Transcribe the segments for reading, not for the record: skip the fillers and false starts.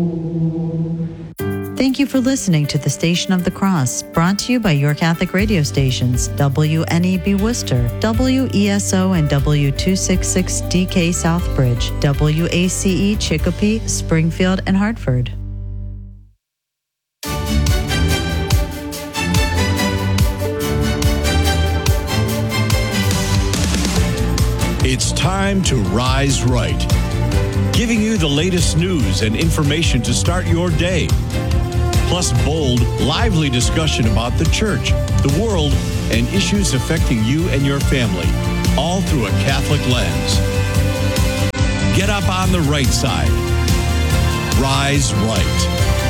Thank you for listening to the Station of the Cross, brought to you by your Catholic radio stations, WNEB Worcester, WESO and W266DK Southbridge, WACE Chicopee, Springfield, and Hartford. It's time to rise right, giving you the latest news and information to start your day. Plus bold, lively discussion about the church, the world, and issues affecting you and your family, all through a Catholic lens. Get up on the right side. Rise right.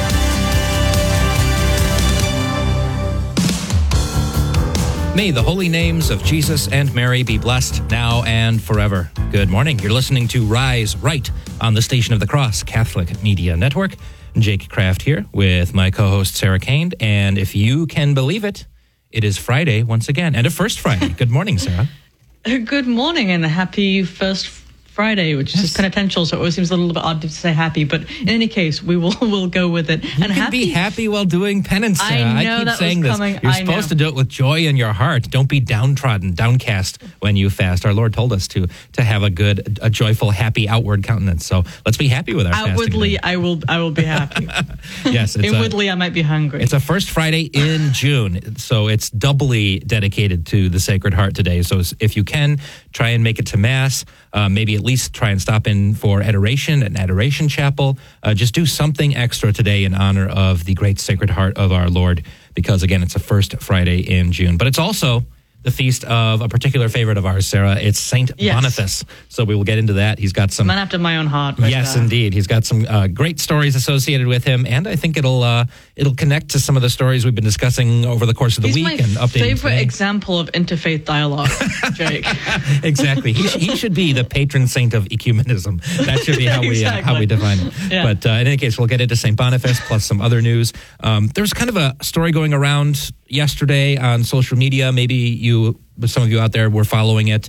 May the holy names of Jesus and Mary be blessed now and forever. Good morning. You're listening to Rise Right on the Station of the Cross Catholic Media Network. Jake Kraft here with my co-host Sarah Kane. And if you can believe it, it is Friday once again, and a first Friday. Good morning, Sarah. Good morning and a happy first Friday, which is penitential, so it always seems a little bit odd to say happy, but in any case, we'll go with it. You can be happy while doing penance, Sarah. I know keep that saying was this. coming. You're supposed to do it with joy in your heart. Don't be downtrodden, downcast when you fast. Our Lord told us to have a joyful, happy outward countenance. So let's be happy with our outwardly, fasting. I will be happy. Yes, inwardly, I might be hungry. It's a first Friday in June, so it's doubly dedicated to the Sacred Heart today. So if you can, try and make it to Mass. Maybe at least try and stop in for adoration at an adoration chapel. Just do something extra today in honor of the great Sacred Heart of our Lord, because again, it's a first Friday in June. But it's also the feast of a particular favorite of ours, Sarah. It's Saint Boniface. So we will get into that. He's got some... Man after my own heart. Yes, indeed. He's got some great stories associated with him, and I think it'll connect to some of the stories we've been discussing over the course of the week and updating. He's my favorite example of interfaith dialogue, Jake. Exactly. He should be the patron saint of ecumenism. That should be how we define it. Yeah. But in any case, we'll get into Saint Boniface plus some other news. There's kind of a story going around yesterday on social media. Maybe some of you out there were following it.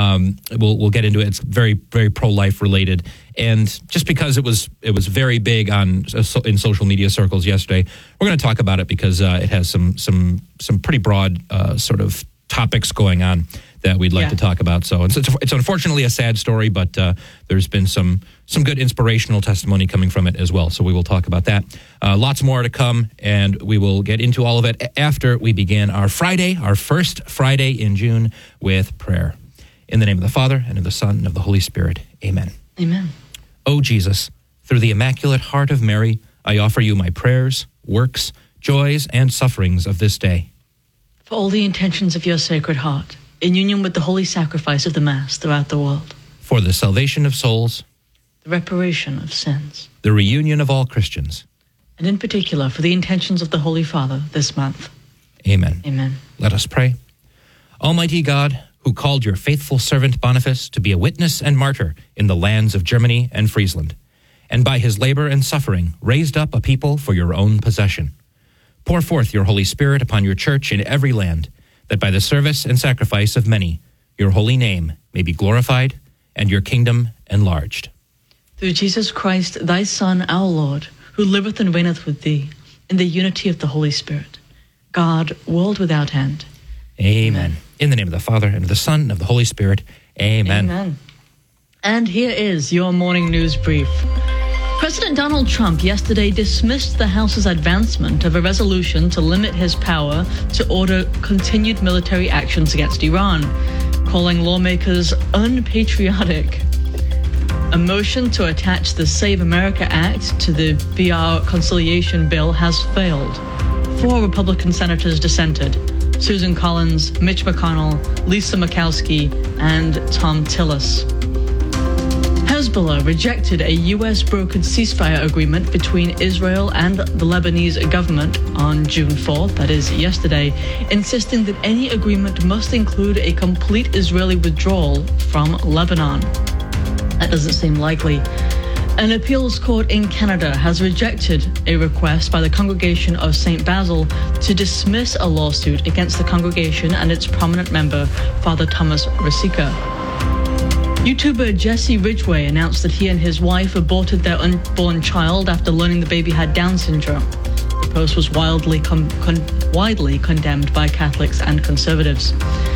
We'll get into it. It's very, very pro-life related. And just because it was very big in social media circles yesterday, we're going to talk about it because it has some pretty broad sort of topics going on that we'd like to talk about. So it's unfortunately a sad story, but there's been some good inspirational testimony coming from it as well. So we will talk about that. Lots more to come, and we will get into all of it after we begin our first Friday in June with prayer. In the name of the Father, and of the Son, and of the Holy Spirit. Amen. Amen. O Jesus, through the Immaculate Heart of Mary, I offer you my prayers, works, joys, and sufferings of this day. For all the intentions of your Sacred Heart, in union with the holy sacrifice of the Mass throughout the world. For the salvation of souls, the reparation of sins, the reunion of all Christians, and in particular for the intentions of the Holy Father this month. Amen. Amen. Let us pray. Almighty God, who called your faithful servant Boniface to be a witness and martyr in the lands of Germany and Friesland, and by his labor and suffering raised up a people for your own possession. Pour forth your Holy Spirit upon your church in every land, that by the service and sacrifice of many, your holy name may be glorified and your kingdom enlarged. Through Jesus Christ, thy Son, our Lord, who liveth and reigneth with thee, in the unity of the Holy Spirit, God, world without end. Amen. In the name of the Father, and of the Son, and of the Holy Spirit. Amen. Amen. And here is your morning news brief. President Donald Trump yesterday dismissed the House's advancement of a resolution to limit his power to order continued military actions against Iran, calling lawmakers unpatriotic. A motion to attach the Save America Act to the BR conciliation bill has failed. 4 Republican senators dissented: Susan Collins, Mitch McConnell, Lisa Murkowski, and Tom Tillis. Hezbollah rejected a U.S.-brokered ceasefire agreement between Israel and the Lebanese government on June 4th, that is yesterday, insisting that any agreement must include a complete Israeli withdrawal from Lebanon. That doesn't seem likely. An appeals court in Canada has rejected a request by the Congregation of St. Basil to dismiss a lawsuit against the congregation and its prominent member, Father Thomas Rosica. YouTuber Jesse Ridgway announced that he and his wife aborted their unborn child after learning the baby had Down syndrome. The post was widely condemned by Catholics and conservatives.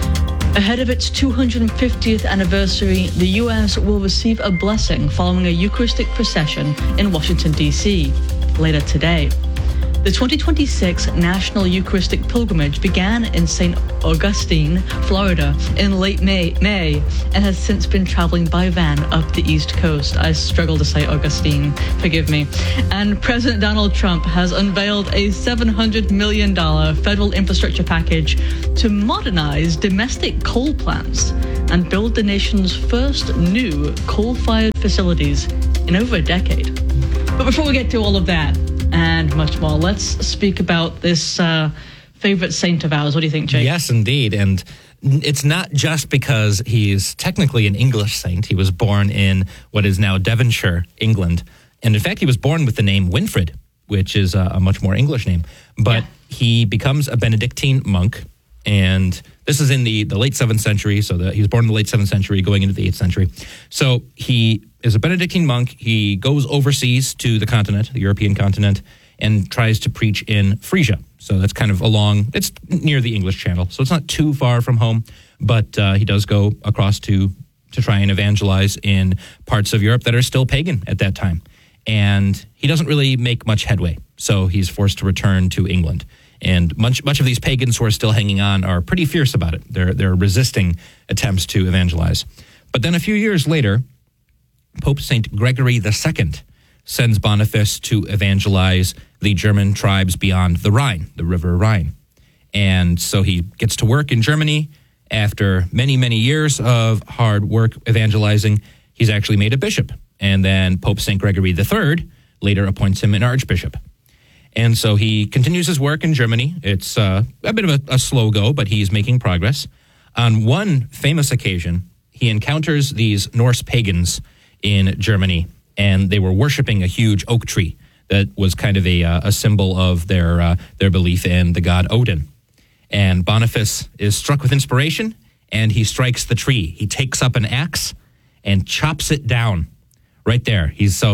Ahead of its 250th anniversary, the U.S. will receive a blessing following a Eucharistic procession in Washington, D.C. later today. The 2026 National Eucharistic Pilgrimage began in St. Augustine, Florida, in late May, and has since been traveling by van up the East Coast. I struggle to say Augustine, forgive me. And President Donald Trump has unveiled a $700 million federal infrastructure package to modernize domestic coal plants and build the nation's first new coal-fired facilities in over a decade. But before we get to all of that, and much more, let's speak about this favorite saint of ours. What do you think, Jake? Yes, indeed. And it's not just because he's technically an English saint. He was born in what is now Devonshire, England. And in fact, he was born with the name Winfrid, which is a much more English name. But he becomes a Benedictine monk. And this is in the late 7th century. So he was born in the late 7th century, going into the 8th century. So he is a Benedictine monk. He goes overseas to the continent, the European continent, and tries to preach in Frisia. So that's kind of it's near the English Channel. So it's not too far from home, but he does go across to try and evangelize in parts of Europe that are still pagan at that time. And he doesn't really make much headway. So he's forced to return to England. And much of these pagans who are still hanging on are pretty fierce about it. They're resisting attempts to evangelize. But then a few years later, Pope St. Gregory II sends Boniface to evangelize the German tribes beyond the Rhine, the River Rhine. And so he gets to work in Germany. After many, many years of hard work evangelizing, he's actually made a bishop. And then Pope St. Gregory III later appoints him an archbishop. And so he continues his work in Germany. It's a bit of a slow go, but he's making progress. On one famous occasion, he encounters these Norse pagans in Germany, and they were worshiping a huge oak tree that was kind of a symbol of their belief in the god Odin. And Boniface is struck with inspiration, and he strikes the tree. He takes up an axe and chops it down. Right there. He's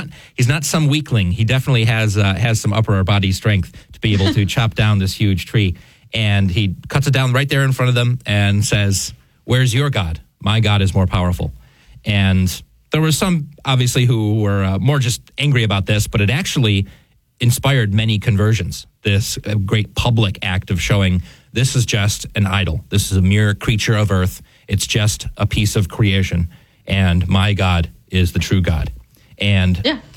not some weakling. He definitely has some upper body strength to be able to chop down this huge tree. And he cuts it down right there in front of them and says, "Where's your God? My God is more powerful." And there were some, obviously, who were more just angry about this, but it actually inspired many conversions. This great public act of showing this is just an idol. This is a mere creature of earth. It's just a piece of creation. And my God is the true God. And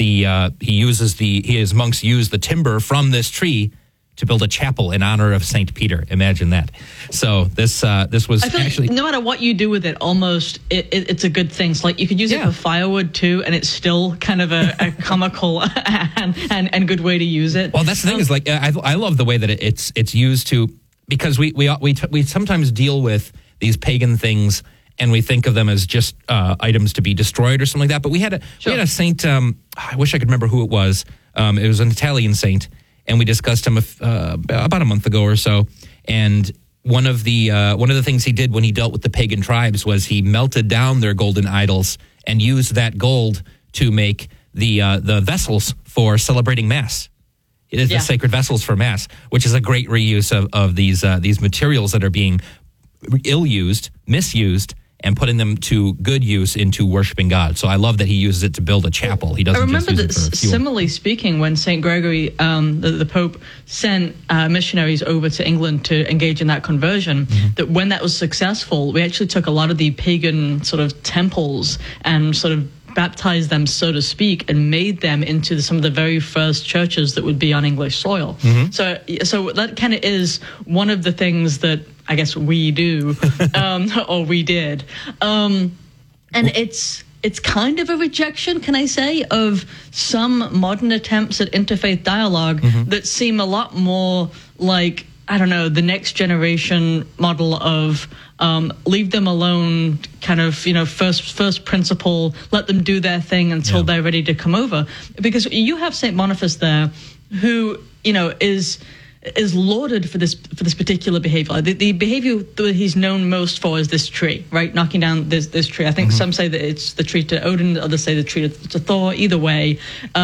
his monks use the timber from this tree to build a chapel in honor of St. Peter. Imagine that. So this was actually... Like no matter what you do with it, almost it's a good thing. So like you could use it for firewood too, and it's still kind of a comical and good way to use it. Well, that's the thing is like I love the way that it's used to, because we sometimes deal with these pagan things and we think of them as just items to be destroyed or something like that. But we had a saint. I wish I could remember who it was. It was an Italian saint, and we discussed him about a month ago or so. And one of the things he did when he dealt with the pagan tribes was he melted down their golden idols and used that gold to make the vessels for celebrating Mass. It is the sacred vessels for Mass, which is a great reuse of these materials that are being ill-used, misused, and putting them to good use into worshiping God. So I love that he uses it to build a chapel. He doesn't. I remember that. Similarly speaking, when Saint Gregory, the Pope, sent missionaries over to England to engage in that conversion, that when that was successful, we actually took a lot of the pagan sort of temples and sort of baptized them, so to speak, and made them into some of the very first churches that would be on English soil. So that kind of is one of the things that I guess we do, or we did. And it's kind of a rejection, can I say, of some modern attempts at interfaith dialogue that seem a lot more like, I don't know, the next generation model of leave them alone, kind of, first principle, let them do their thing until they're ready to come over. Because you have St. Boniface there, who, is is lauded for this particular behavior. The behavior that he's known most for is this tree, right? Knocking down this tree. I think some say that it's the tree to Odin, others say the tree to Thor. Either way,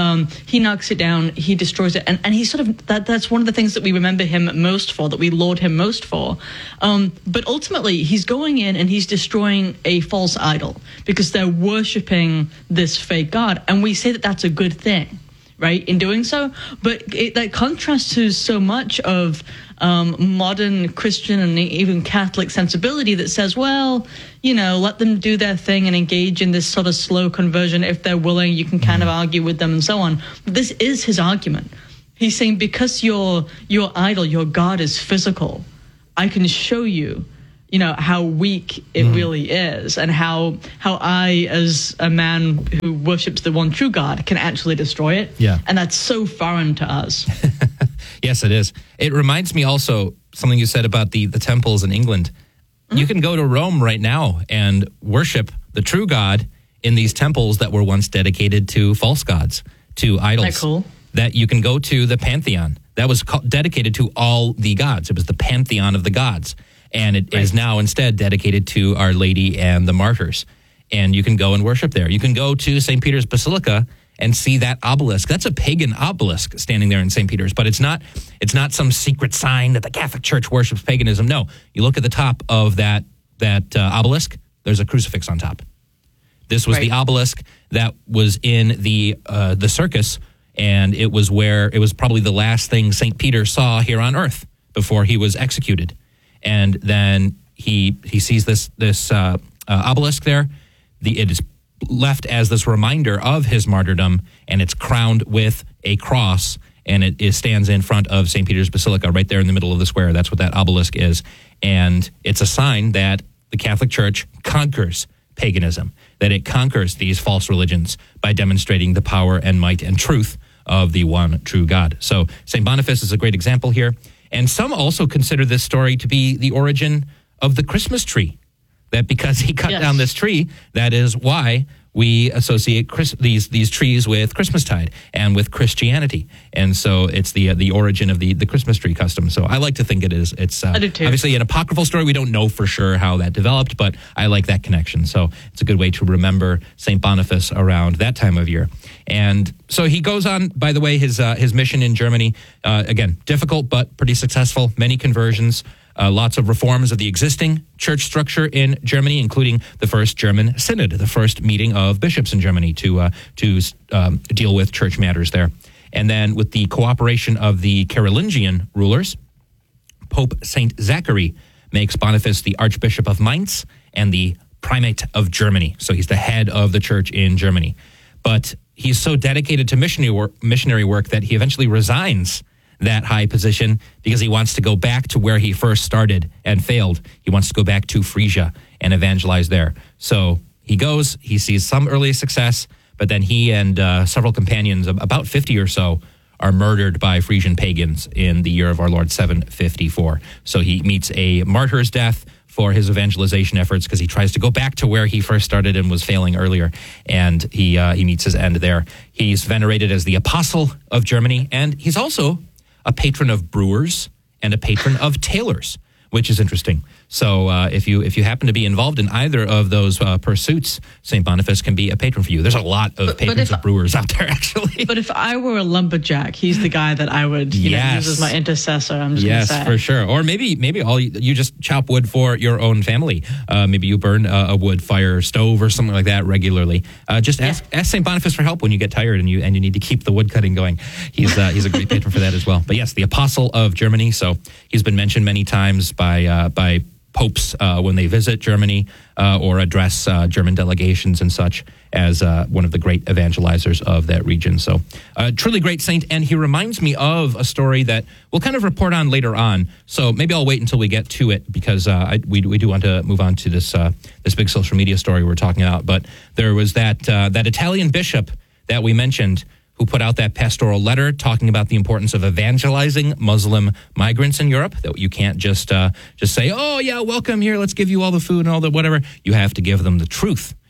he knocks it down, he destroys it, and he's sort of that's one of the things that we remember him most for, that we laud him most for. But ultimately, he's going in and he's destroying a false idol because they're worshiping this fake god, and we say that that's a good thing, right, in doing so. But that contrasts to so much of modern Christian and even Catholic sensibility that says, well, let them do their thing and engage in this sort of slow conversion. If they're willing, you can kind of argue with them and so on. But this is his argument. He's saying, because your idol, your God is physical, I can show you, how weak it really is, and how I, as a man who worships the one true God, can actually destroy it. Yeah. And that's so foreign to us. Yes, it is. It reminds me also something you said about the temples in England. You can go to Rome right now and worship the true God in these temples that were once dedicated to false gods, to idols. Isn't that cool? That you can go to the Pantheon. That was dedicated to all the gods. It was the Pantheon of the gods. And it is now instead dedicated to Our Lady and the martyrs. And you can go and worship there. You can go to St. Peter's Basilica and see that obelisk. That's a pagan obelisk standing there in St. Peter's, but it's not some secret sign that the Catholic Church worships paganism. No, you look at the top of that obelisk, there's a crucifix on top. This was the obelisk that was in the circus, and it was probably the last thing St. Peter saw here on earth before he was executed. And then he sees this obelisk there. It is left as this reminder of his martyrdom, and it's crowned with a cross, and it stands in front of St. Peter's Basilica right there in the middle of the square. That's what that obelisk is. And it's a sign that the Catholic Church conquers paganism, that it conquers these false religions by demonstrating the power and might and truth of the one true God. So St. Boniface is a great example here. And some also consider this story to be the origin of the Christmas tree, that because he cut down this tree, that is why we associate these trees with Christmastide and with Christianity. And so it's the origin of the Christmas tree custom. So I like to think it is. It's obviously an apocryphal story. We don't know for sure how that developed, but I like that connection. So it's a good way to remember St. Boniface around that time of year. And so he goes on, by the way, his mission in Germany, again, difficult but pretty successful, many conversions. Lots of reforms of the existing church structure in Germany, including the first German synod, the first meeting of bishops in Germany to deal with church matters there. And then with the cooperation of the Carolingian rulers, Pope St. Zachary makes Boniface the Archbishop of Mainz and the Primate of Germany. So he's the head of the church in Germany. But he's so dedicated to missionary work that he eventually resigns that high position because he wants to go back to where he first started and failed. He wants to go back to Frisia and evangelize there. So he goes, he sees some early success, but then he and several companions, about 50 or so, are murdered by Frisian pagans in the year of our Lord 754. So he meets a martyr's death for his evangelization efforts because he tries to go back to where he first started and was failing earlier, and he meets his end there. He's venerated as the Apostle of Germany, and he's also a patron of brewers and a patron of tailors, which is interesting. So if you happen to be involved in either of those pursuits, St. Boniface can be a patron for you. There's a lot of patrons of brewers out there, actually. But if I were a lumberjack, he's the guy that I would use as my intercessor, I'm just going to say. Yes, for sure. Or maybe you just chop wood for your own family. Maybe you burn a wood fire stove or something like that regularly. Just ask St. Boniface for help when you get tired and you need to keep the wood cutting going. He's a great patron for that as well. But yes, the Apostle of Germany. So he's been mentioned many times by popes when they visit Germany or address German delegations and such as one of the great evangelizers of that region. So truly great saint. And he reminds me of a story that we'll kind of report on later on. So maybe I'll wait until we get to it because we do want to move on to this big social media story we're talking about. But there was that Italian bishop that we mentioned who put out that pastoral letter talking about the importance of evangelizing Muslim migrants in Europe, that you can't just say, oh, yeah, welcome here, let's give you all the food and all the whatever. You have to give them the truth.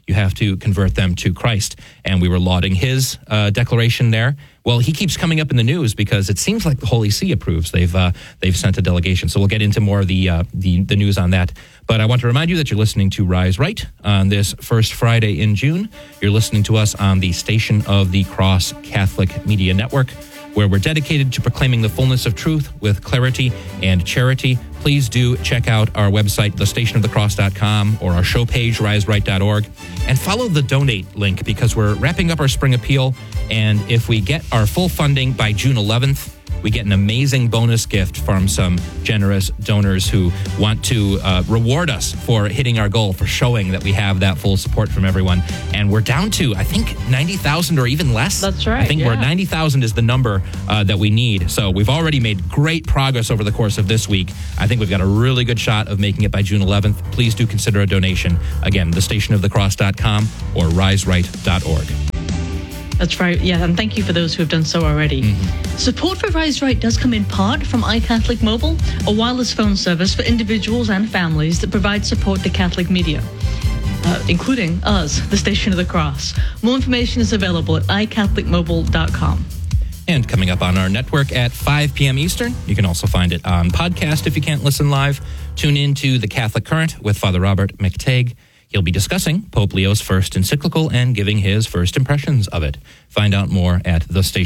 you have to convert them to Christ. And we were lauding his declaration there. Well, he keeps coming up in the news because it seems like the Holy See approves. They've sent a delegation. So we'll get into more of the news on that. But I want to remind you that you're listening to Rise Right on this first Friday in June. You're listening to us on the Station of the Cross Catholic Media Network, where we're dedicated to proclaiming the fullness of truth with clarity and charity. Please do check out our website, thestationofthecross.com, or our show page, riseright.org, and follow the donate link because we're wrapping up our spring appeal. And if we get our full funding by June 11th, we get an amazing bonus gift from some generous donors who want to reward us for hitting our goal, for showing that we have that full support from everyone. And we're down to, I think, 90,000 or even less. That's right. I think we're 90,000 is the number that we need. So we've already made great progress over the course of this week. I think we've got a really good shot of making it by June 11th. Please do consider a donation. Again, thestationofthecross.com or riseright.org. That's right, yeah, and thank you for those who have done so already. Mm-hmm. Support for Rise Right does come in part from iCatholic Mobile, a wireless phone service for individuals and families that provide support to Catholic media, including us, the Station of the Cross. More information is available at iCatholicMobile.com. And coming up on our network at 5 p.m. Eastern, you can also find it on podcast if you can't listen live. Tune in to The Catholic Current with Father Robert McTague. He'll be discussing Pope Leo's first encyclical and giving his first impressions of it. Find out more at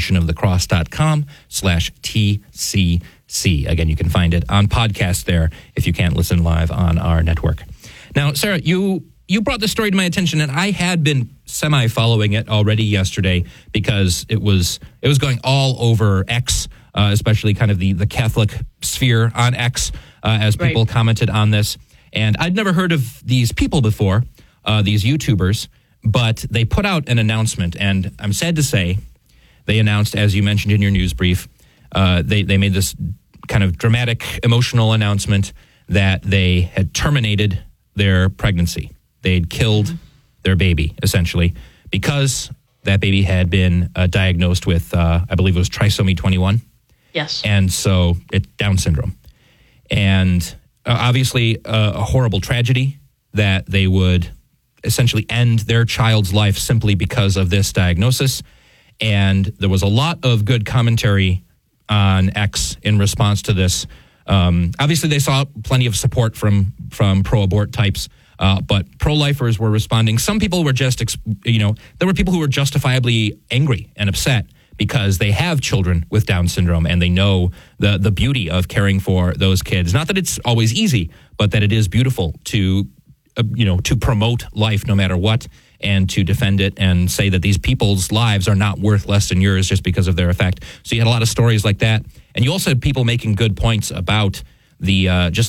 thestationofthecross.com/TCC. Again, you can find it on podcast there if you can't listen live on our network. Now, Sarah, you brought this story to my attention, and I had been semi-following it already yesterday because it was going all over X, especially kind of the Catholic sphere on X, as people commented on this. And I'd never heard of these people before, these YouTubers, but they put out an announcement. And I'm sad to say, they announced, as you mentioned in your news brief, they made this kind of dramatic, emotional announcement that they had terminated their pregnancy. They'd killed their baby, essentially, because that baby had been diagnosed with, I believe it was trisomy 21. Yes. And so it's Down syndrome. And obviously, a horrible tragedy that they would essentially end their child's life simply because of this diagnosis. And there was a lot of good commentary on X in response to this. Obviously, they saw plenty of support from pro-abort types, but pro-lifers were responding. Some people were just, there were people who were justifiably angry and upset because they have children with Down syndrome and they know the beauty of caring for those kids. Not that it's always easy, but that it is beautiful to promote life no matter what and to defend it and say that these people's lives are not worth less than yours just because of their effect. So you had a lot of stories like that. And you also had people making good points about the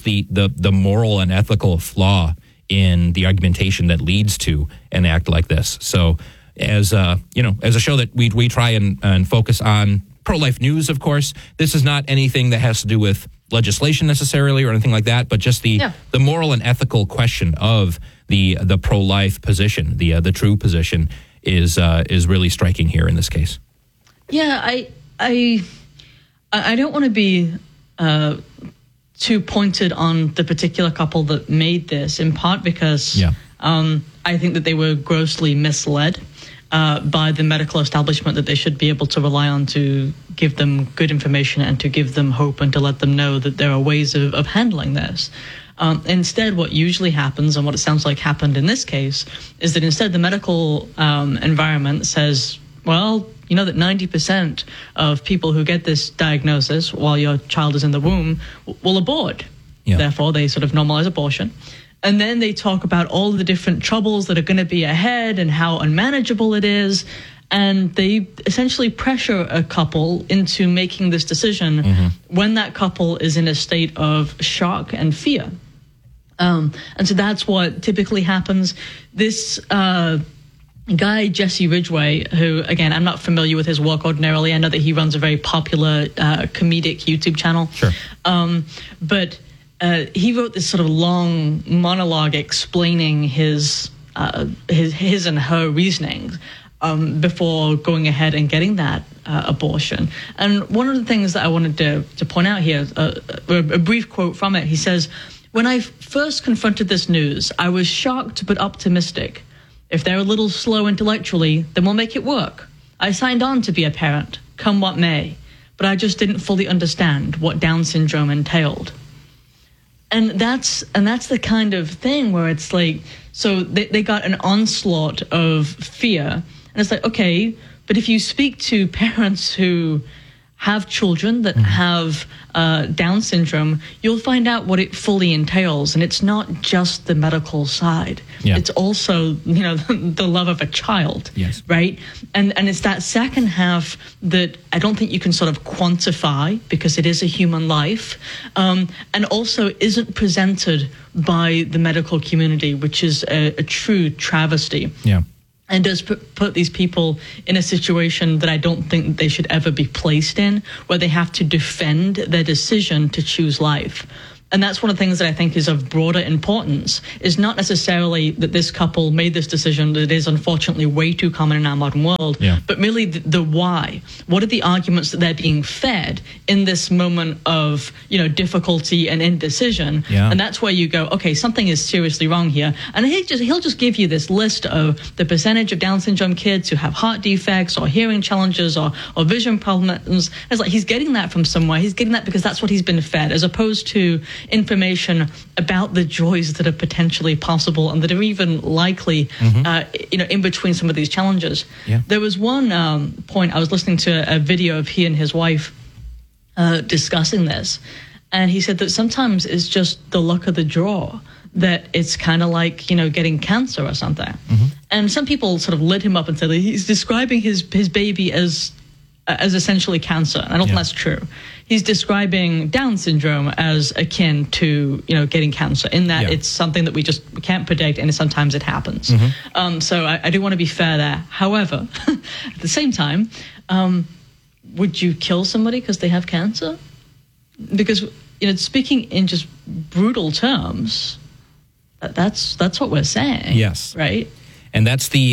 moral and ethical flaw in the argumentation that leads to an act like this. So as a show that we try and focus on pro-life news, of course, this is not anything that has to do with legislation necessarily or anything like that, but just the moral and ethical question of the pro-life position, the true position is really striking here in this case. Yeah, I don't want to be too pointed on the particular couple that made this, in part because I think that they were grossly misled by the medical establishment that they should be able to rely on to give them good information and to give them hope and to let them know that there are ways of handling this. Instead, what usually happens, and what it sounds like happened in this case, is that instead the medical environment says, well, you know that 90% of people who get this diagnosis while your child is in the womb will abort. Yeah. Therefore, they sort of normalize abortion. And then they talk about all the different troubles that are going to be ahead and how unmanageable it is. And they essentially pressure a couple into making this decision when that couple is in a state of shock and fear. And so that's what typically happens. This guy, Jesse Ridgway, who, again, I'm not familiar with his work ordinarily. I know that he runs a very popular comedic YouTube channel. Sure. But he wrote this sort of long monologue explaining his and her reasonings before going ahead and getting that abortion. And one of the things that I wanted to point out here, a brief quote from it, he says, "When I first confronted this news, I was shocked but optimistic. If they're a little slow intellectually, then we'll make it work. I signed on to be a parent, come what may, but I just didn't fully understand what Down syndrome entailed. And that's the kind of thing where it's like, so they got an onslaught of fear. And it's like, okay, but if you speak to parents who have children that have Down syndrome, you'll find out what it fully entails. And it's not just the medical side. Yeah. It's also, the love of a child, yes, right? And it's that second half that I don't think you can sort of quantify because it is a human life, and also isn't presented by the medical community, which is a true travesty. Yeah. And does put these people in a situation that I don't think they should ever be placed in, where they have to defend their decision to choose life. And that's one of the things that I think is of broader importance, is not necessarily that this couple made this decision that is unfortunately way too common in our modern world, but really the why. What are the arguments that they're being fed in this moment of, difficulty and indecision? Yeah. And that's where you go, okay, something is seriously wrong here. And he'll just give you this list of the percentage of Down syndrome kids who have heart defects or hearing challenges or vision problems. It's like he's getting that from somewhere. He's getting that because that's what he's been fed, as opposed to information about the joys that are potentially possible and that are even likely, in between some of these challenges. Yeah. There was one point, I was listening to a video of he and his wife discussing this, and he said that sometimes it's just the luck of the draw, that it's kind of like, getting cancer or something. And some people sort of lit him up and said that he's describing his baby as essentially cancer. And I don't think that's true. He's describing Down syndrome as akin to, getting cancer, in that it's something that we can't predict, and sometimes it happens. So I do want to be fair there. However, at the same time, would you kill somebody because they have cancer? Because, speaking in just brutal terms, that's what we're saying. Yes. Right? And that's the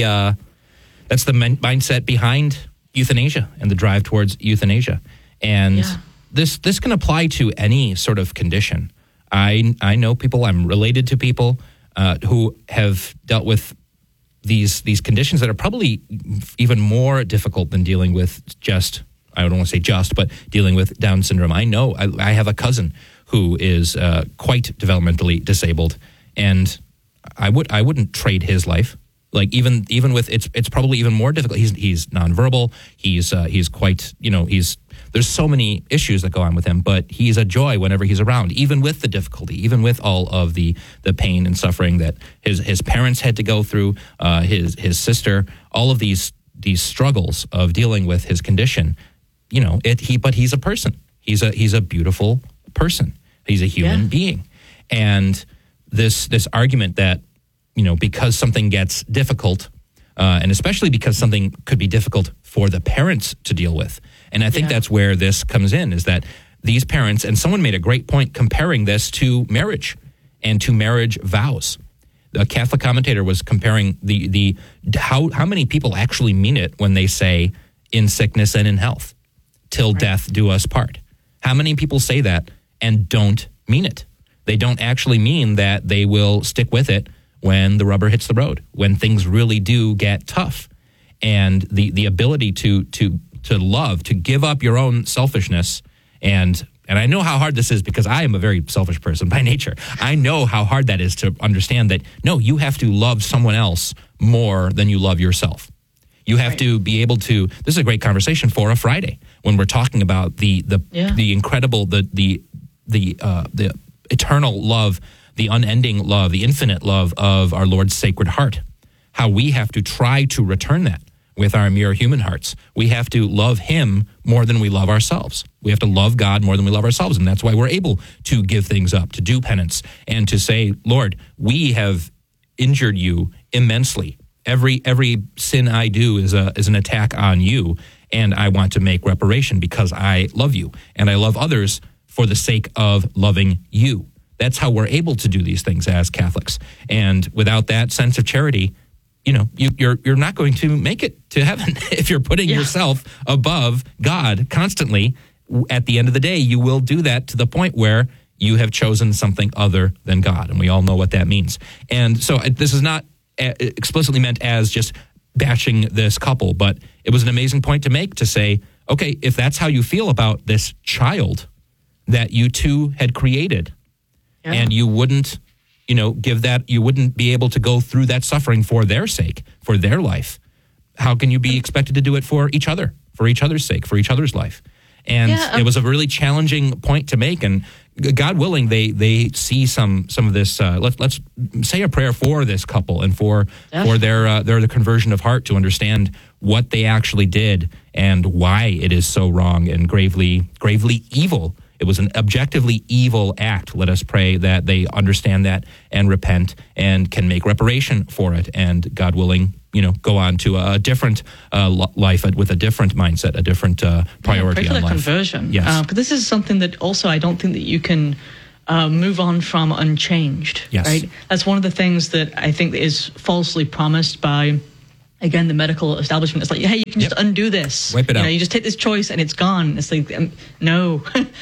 mindset behind euthanasia and the drive towards euthanasia. And this can apply to any sort of condition. I know people, I'm related to people who have dealt with these conditions that are probably even more difficult than dealing with I don't want to say but dealing with Down syndrome. I know I have a cousin who is quite developmentally disabled, and I wouldn't trade his life. Like even with it's probably even more difficult. He's nonverbal. He's quite, there's so many issues that go on with him, but he's a joy whenever he's around, even with the difficulty, even with all of the pain and suffering that his parents had to go through, his sister, all of these struggles of dealing with his condition. But he's a person. He's a beautiful person. He's a human being. And this argument that, because something gets difficult, and especially because something could be difficult for the parents to deal with. And I think that's where this comes in, is that these parents, and someone made a great point comparing this to marriage and to marriage vows. A Catholic commentator was comparing how many people actually mean it when they say, in sickness and in health, till death do us part. How many people say that and don't mean it? They don't actually mean that they will stick with it when the rubber hits the road, when things really do get tough. And the ability to love, to give up your own selfishness, and I know how hard this is because I am a very selfish person by nature. I know how hard that is to understand that, no, you have to love someone else more than you love yourself. You have to be able to, this is a great conversation for a Friday, when we're talking about the incredible, the eternal love, the unending love, the infinite love of our Lord's Sacred Heart. How we have to try to return that with our mere human hearts. We have to love him more than we love ourselves. We have to love God more than we love ourselves. And that's why we're able to give things up, to do penance, and to say, Lord, we have injured you immensely. Every sin I do is an attack on you, and I want to make reparation because I love you, and I love others for the sake of loving you. That's how we're able to do these things as Catholics. And without that sense of charity, you're not going to make it to heaven if you're putting yourself above God constantly. At the end of the day, you will do that to the point where you have chosen something other than God, and we all know what that means. And so this is not explicitly meant as just bashing this couple, but it was an amazing point to make, to say, okay, if that's how you feel about this child that you two had created, and you wouldn't, give that, you wouldn't be able to go through that suffering for their sake, for their life, how can you be expected to do it for each other, for each other's sake, for each other's life? And it was a really challenging point to make. And God willing, they see some of this. Let's say a prayer for this couple and for their conversion of heart, to understand what they actually did and why it is so wrong and gravely evil. It was an objectively evil act. Let us pray that they understand that and repent and can make reparation for it. And God willing, go on to a different life with a different mindset, a different priority on life. Conversion. Yes. Because this is something that also I don't think that you can move on from unchanged. Yes. Right? That's one of the things that I think is falsely promised by, again, the medical establishment. It's like, hey, you can just undo this. Wipe it out. You just take this choice and it's gone. It's like, no.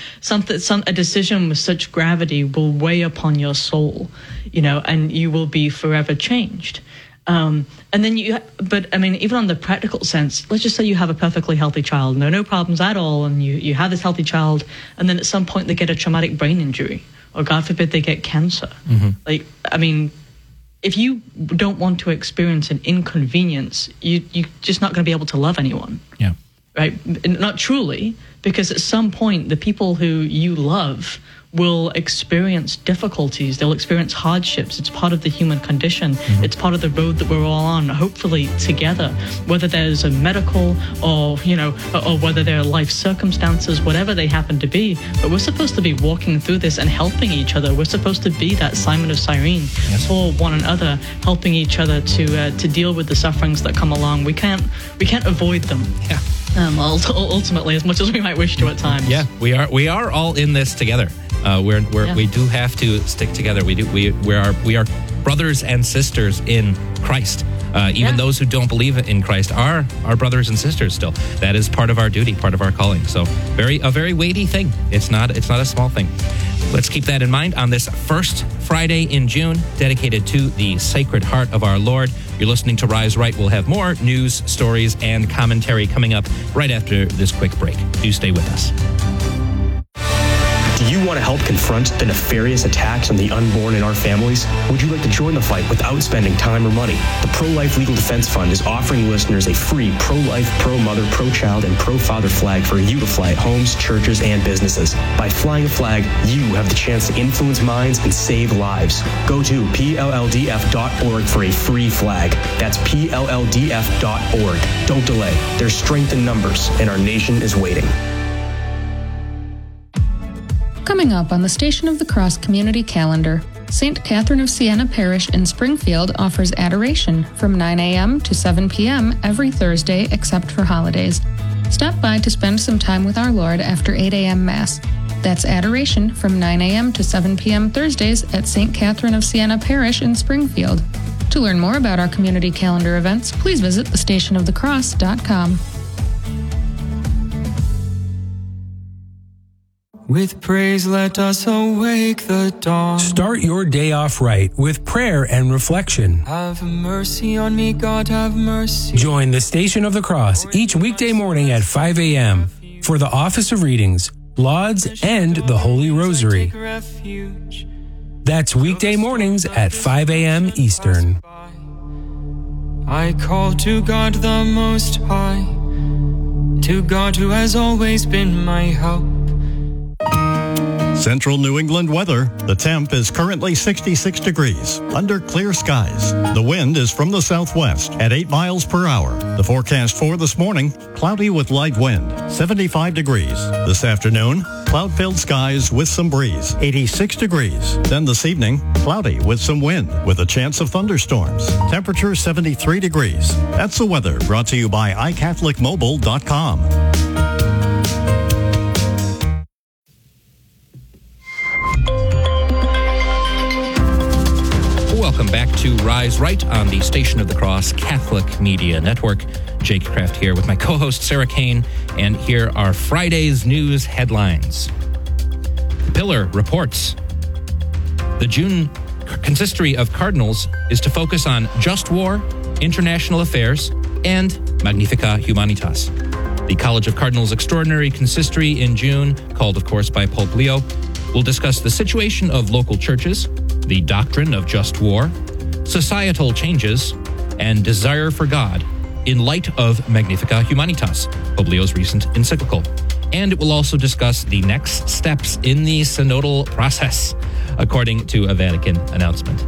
A decision with such gravity will weigh upon your soul, and you will be forever changed. And then even on the practical sense, let's just say you have a perfectly healthy child, no problems at all, and you have this healthy child, and then at some point they get a traumatic brain injury, or God forbid they get cancer. Mm-hmm. If you don't want to experience an inconvenience, you're just not going to be able to love anyone. Yeah. Right? Not truly, because at some point the people who you love will experience difficulties. They'll experience hardships. It's part of the human condition. Mm-hmm. It's part of the road that we're all on, hopefully together, whether there's a medical or whether there are life circumstances, whatever they happen to be. But we're supposed to be walking through this and helping each other. We're supposed to be that Simon of Cyrene for one another, helping each other to deal with the sufferings that come along. We can't avoid them. Yeah. Ultimately, as much as we might wish to at times. Yeah, we are all in this together. We do have to stick together. We are brothers and sisters in Christ. Even those who don't believe in Christ are our brothers and sisters still. That is part of our duty, part of our calling. So a very weighty thing. It's not a small thing. Let's keep that in mind on this first Friday in June, dedicated to the Sacred Heart of our Lord. You're listening to Rise Right. We'll have more news, stories, and commentary coming up right after this quick break. Do stay with us. Do you want to help confront the nefarious attacks on the unborn in our families? Would you like to join the fight without spending time or money? The Pro-Life Legal Defense Fund is offering listeners a free pro-life, pro-mother, pro-child, and pro-father flag for you to fly at homes, churches, and businesses. By flying a flag, you have the chance to influence minds and save lives. Go to PLLDF.org for a free flag. That's PLLDF.org. Don't delay. There's strength in numbers, and our nation is waiting. Coming up on the Station of the Cross Community Calendar, St. Catherine of Siena Parish in Springfield offers adoration from 9 a.m. to 7 p.m. every Thursday except for holidays. Stop by to spend some time with our Lord after 8 a.m. Mass. That's adoration from 9 a.m. to 7 p.m. Thursdays at St. Catherine of Siena Parish in Springfield. To learn more about our community calendar events, please visit thestationofthecross.com. With praise, let us awake the dawn. Start your day off right with prayer and reflection. Have mercy on me, God, have mercy. Join the Station of the Cross each weekday morning at 5 a.m. for the Office of Readings, Lauds, and the Holy Rosary. That's weekday mornings at 5 a.m. Eastern. I call to God the Most High, to God who has always been my help. Central New England weather. The temp is currently 66 degrees under clear skies. The wind is from the southwest at 8 miles per hour. The forecast for this morning, cloudy with light wind, 75 degrees. This afternoon, cloud-filled skies with some breeze, 86 degrees. Then this evening, cloudy with some wind with a chance of thunderstorms. Temperature 73 degrees. That's the weather brought to you by iCatholicMobile.com. Welcome back to Rise Right on the Station of the Cross Catholic Media Network. Jake Kraft here with my co-host Sarah Kane, and here are Friday's news headlines. The Pillar reports the June consistory of cardinals is to focus on just war, international affairs, and Magnificat Humanitas. The College of Cardinals Extraordinary Consistory in June, called, of course, by Pope Leo, will discuss the situation of local churches, the doctrine of just war, societal changes, and desire for God in light of Magnificat Humanitas, Pope Leo's recent encyclical. And it will also discuss the next steps in the synodal process, according to a Vatican announcement.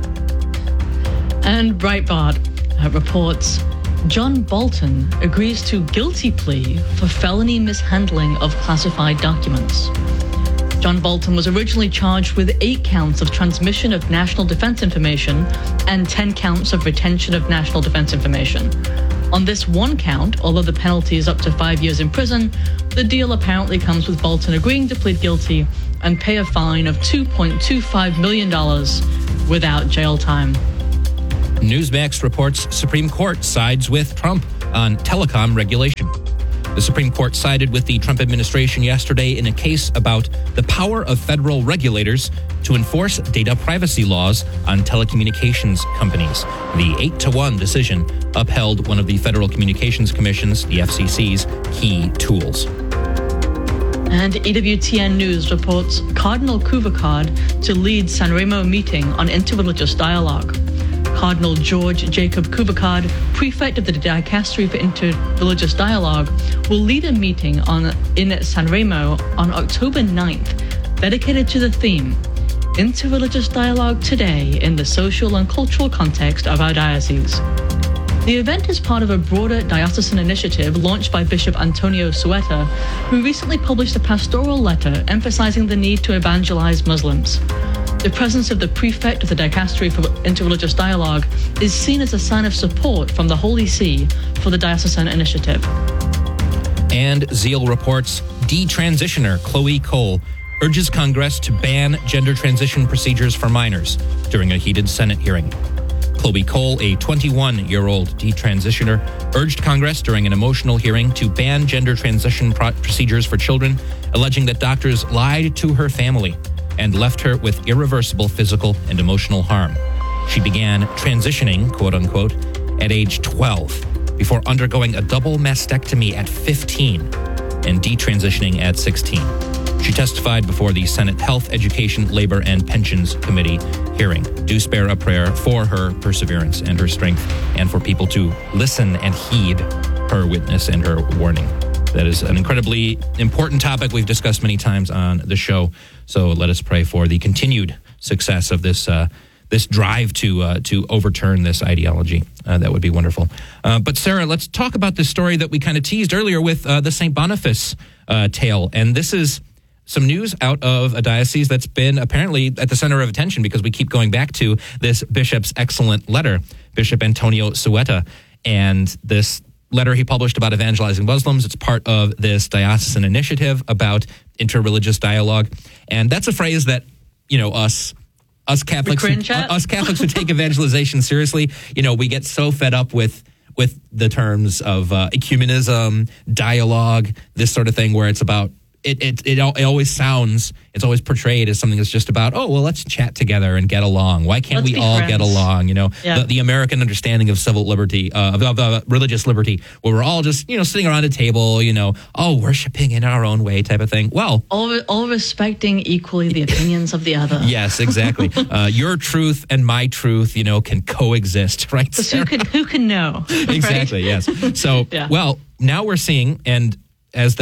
And Breitbart reports John Bolton agrees to guilty plea for felony mishandling of classified documents. John Bolton was originally charged with 8 counts of transmission of national defense information and 10 counts of retention of national defense information. On this one count, although the penalty is up to 5 years in prison, the deal apparently comes with Bolton agreeing to plead guilty and pay a fine of $2.25 million without jail time. Newsmax reports Supreme Court sides with Trump on telecom regulation. The Supreme Court sided with the Trump administration yesterday in a case about the power of federal regulators to enforce data privacy laws on telecommunications companies. The 8-1 decision upheld one of the Federal Communications Commission's, the FCC's, key tools. And EWTN News reports Cardinal Kubicard to lead Sanremo meeting on interreligious dialogue. Cardinal George Jacob Kubicard, prefect of the Dicastery for Interreligious Dialogue, will lead a meeting in Sanremo on October 9th, dedicated to the theme, Interreligious Dialogue Today in the Social and Cultural Context of Our Diocese. The event is part of a broader diocesan initiative launched by Bishop Antonio Sueta, who recently published a pastoral letter emphasizing the need to evangelize Muslims. The presence of the prefect of the Dicastery for Interreligious Dialogue is seen as a sign of support from the Holy See for the diocesan initiative. And Zeal reports detransitioner Chloe Cole urges Congress to ban gender transition procedures for minors during a heated Senate hearing. Chloe Cole, a 21-year-old detransitioner, urged Congress during an emotional hearing to ban gender transition procedures for children, alleging that doctors lied to her family and left her with irreversible physical and emotional harm. She began transitioning, quote unquote, at age 12 before undergoing a double mastectomy at 15 and detransitioning at 16. She testified before the Senate Health, Education, Labor, and Pensions Committee hearing. Do spare a prayer for her perseverance and her strength, and for people to listen and heed her witness and her warning. That is an incredibly important topic we've discussed many times on the show. So let us pray for the continued success of this this drive to overturn this ideology. That would be wonderful. But Sarah, let's talk about this story that we kind of teased earlier with the St. Boniface tale. And this is some news out of a diocese that's been apparently at the center of attention because we keep going back to this bishop's excellent letter, Bishop Antonio Sueta, and this letter he published about evangelizing Muslims. It's part of this diocesan initiative about interreligious dialogue. And that's a phrase that, you know, us Catholics who take evangelization seriously, you know, we get so fed up with the terms of ecumenism, dialogue, this sort of thing, where it's about it always sounds, it's always portrayed as something that's just about, oh, well, let's chat together and get along. Why can't we all get along? You know, the American understanding of civil liberty, of religious liberty, where we're all just, you know, sitting around a table, you know, all worshiping in our own way type of thing. Well, all respecting equally the opinions of the other. Yes, exactly. Your truth and my truth, you know, can coexist, right? Who can know? Exactly. Right? Yes. So, well, now we're seeing, and as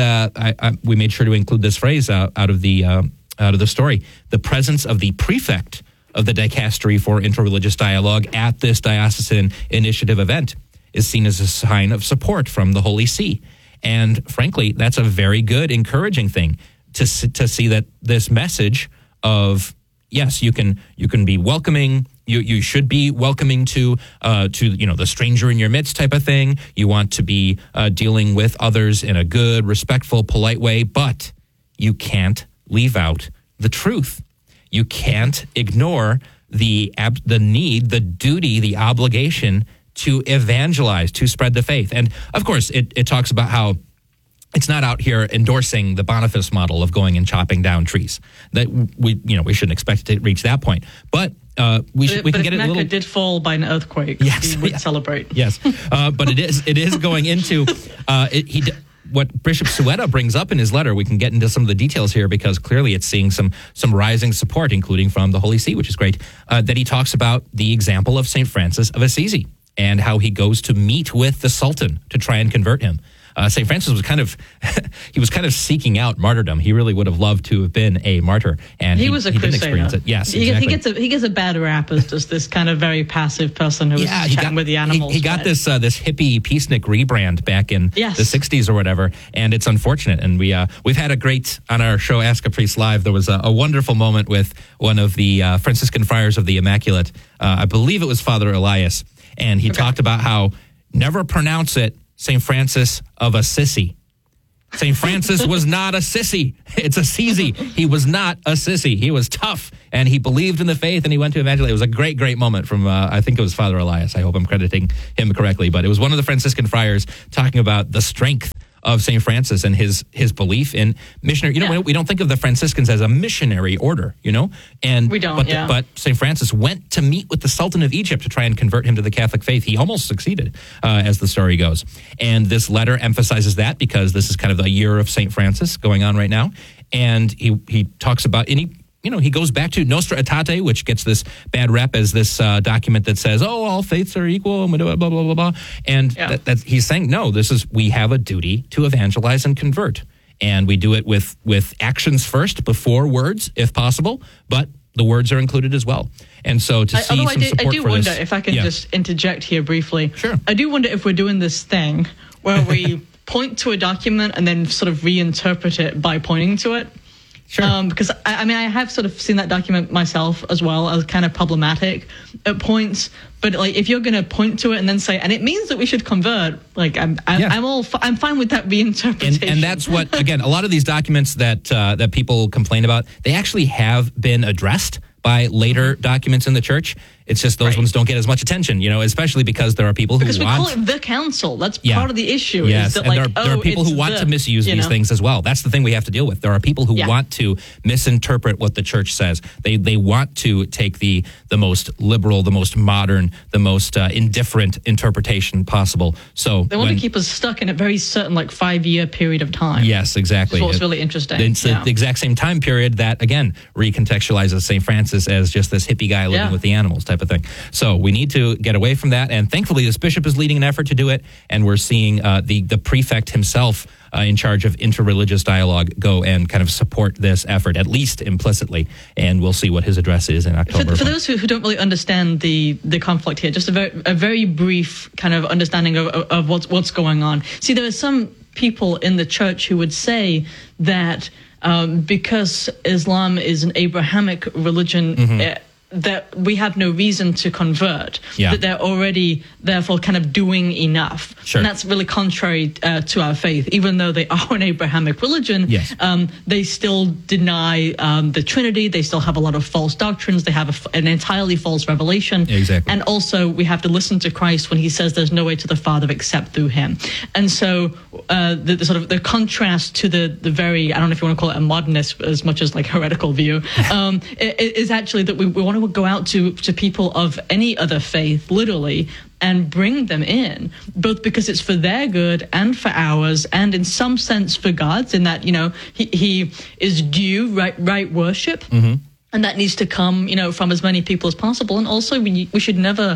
we made sure to include this phrase out of the story, the presence of the prefect of the Dicastery for Interreligious Dialogue at this diocesan initiative event is seen as a sign of support from the Holy See. And frankly, that's a very good, encouraging thing to see that this message of, yes, you can be welcoming. You should be welcoming to you know, the stranger in your midst type of thing. You want to be dealing with others in a good, respectful, polite way, but you can't leave out the truth. You can't ignore the need, the duty, the obligation to evangelize, to spread the faith. And of course, it talks about how it's not out here endorsing the Boniface model of going and chopping down trees. That we shouldn't expect it to reach that point. But we can get it a little. little. If Mecca did fall by an earthquake, Yes, we would celebrate. Yes, but it is going into what Bishop Suetta brings up in his letter. We can get into some of the details here because clearly it's seeing some rising support, including from the Holy See, which is great. That he talks about the example of St. Francis of Assisi and how he goes to meet with the Sultan to try and convert him. St. Francis was kind of seeking out martyrdom. He really would have loved to have been a martyr, and he was a crusader. Didn't experience it. Yes, exactly. He gets a bad rap as just this kind of very passive person who was chatting with the animals. He got this hippie peacenik rebrand back in the 60s or whatever, and it's unfortunate. And we've had a great on our show Ask a Priest Live. There was a wonderful moment with one of the Franciscan friars of the Immaculate. I believe it was Father Elias, and he talked about how never pronounce it St. Francis of Assisi. St. Francis was not a sissy. It's a Assisi. He was not a sissy. He was tough, and he believed in the faith, and he went to evangelize. It was a great, great moment from, I think it was Father Elias. I hope I'm crediting him correctly. But it was one of the Franciscan friars talking about the strength of St. Francis and his belief in missionary. We don't think of the Franciscans as a missionary order, and we don't. But St. Francis went to meet with the Sultan of Egypt to try and convert him to the Catholic faith. He almost succeeded, as the story goes. And this letter emphasizes that because this is kind of the year of St. Francis going on right now, and he talks about he goes back to Nostra Aetate, which gets this bad rep as this document that says, all faiths are equal, and blah, blah, blah, blah, blah. And that he's saying, no, we have a duty to evangelize and convert. And we do it with actions first before words, if possible, but the words are included as well. And so to see some support for this. I do wonder, if I can just interject here briefly. Sure. I do wonder if we're doing this thing where we point to a document and then sort of reinterpret it by pointing to it. Sure. Because I have sort of seen that document myself as well as kind of problematic at points. But if you're going to point to it and then say, and it means that we should convert, I'm fine with that reinterpretation. And that's what, again, a lot of these documents that people complain about, they actually have been addressed by later documents in the church. It's just those ones don't get as much attention, especially because there are people who we call it the council. That's part of the issue. Yes, is that and there are people who want to misuse these things as well. That's the thing we have to deal with. There are people who want to misinterpret what the church says. They want to take the most liberal, the most modern, the most indifferent interpretation possible. So they want to keep us stuck in a very certain 5-year period of time. Yes, exactly. That's what's really interesting. It's the exact same time period that, again, recontextualizes St. Francis as just this hippie guy living with the animals type of thing. So we need to get away from that. And thankfully, this bishop is leading an effort to do it. And we're seeing the prefect himself in charge of interreligious dialogue go and kind of support this effort, at least implicitly. And we'll see what his address is in October. For those who don't really understand the conflict here, just a very brief kind of understanding of what's going on. See, there are some people in the church who would say that because Islam is an Abrahamic religion, that we have no reason to convert, that they're already therefore kind of doing enough. Sure. And that's really contrary to our faith. Even though they are an Abrahamic religion, they still deny the Trinity. They still have a lot of false doctrines. They have an entirely false revelation. Exactly. And also we have to listen to Christ when he says there's no way to the Father except through him. And so the sort of the contrast to the very, I don't know if you want to call it a modernist as much as heretical view, is actually that we want to go out to people of any other faith, literally, and bring them in, both because it's for their good and for ours, and in some sense for God's, in that, he is due right worship, and that needs to come, from as many people as possible. And also we should never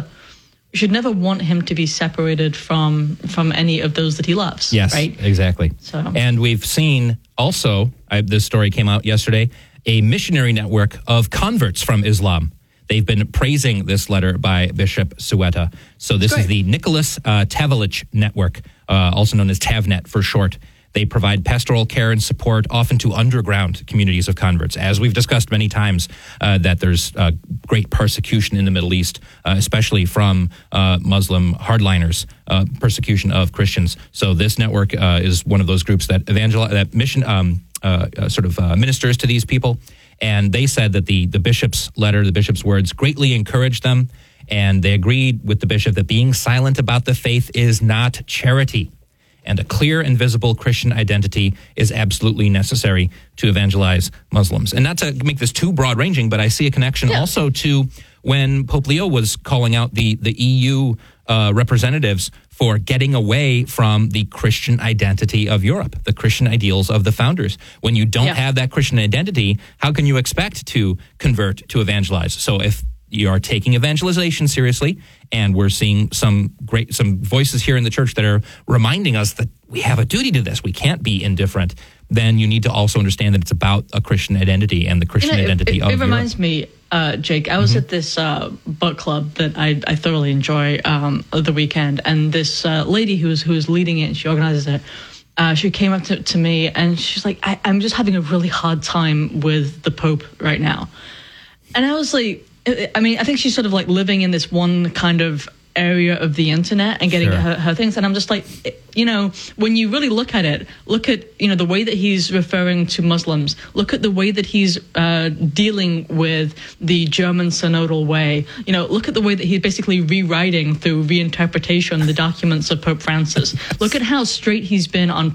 want him to be separated from any of those that he loves. Yes, right? Exactly. So. And we've seen also, this story came out yesterday, a missionary network of converts from Islam. They've been praising this letter by Bishop Suetta. So this is the Nicholas Tavlich Network, also known as TAVNet for short. They provide pastoral care and support often to underground communities of converts. As we've discussed many times, that there's great persecution in the Middle East, especially from Muslim hardliners, persecution of Christians. So this network is one of those groups that ministers to these people. And they said that the bishop's letter, the bishop's words, greatly encouraged them. And they agreed with the bishop that being silent about the faith is not charity. And a clear and visible Christian identity is absolutely necessary to evangelize Muslims. And not to make this too broad-ranging, but I see a connection also to when Pope Leo was calling out the EU representatives for getting away from the Christian identity of Europe, the Christian ideals of the founders. When you don't have that Christian identity, how can you expect to convert, to evangelize? So if you are taking evangelization seriously, and we're seeing some voices here in the church that are reminding us that we have a duty to this, we can't be indifferent, then you need to also understand that it's about a Christian identity and the Christian identity of Europe. It reminds me, Jake, I was at this book club that I thoroughly enjoy the weekend, and this lady who was leading it, and she organizes it, she came up to me and she's like, I'm just having a really hard time with the Pope right now. And I was like, I mean, I think she's sort of like living in this one kind of area of the internet and getting her things. And I'm just like, when you really look at it, look at, the way that he's referring to Muslims, look at the way that he's dealing with the German synodal way, look at the way that he's basically rewriting through reinterpretation the documents of Pope Francis. Look at how straight he's been on